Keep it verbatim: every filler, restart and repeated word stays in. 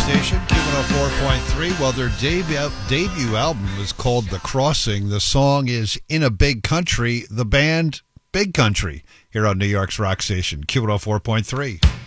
Station, Q one oh four point three. Well, their debut, debut album is called The Crossing. The song is In a Big Country. The band, Big Country, here on New York's Rock Station, Q one oh four point three.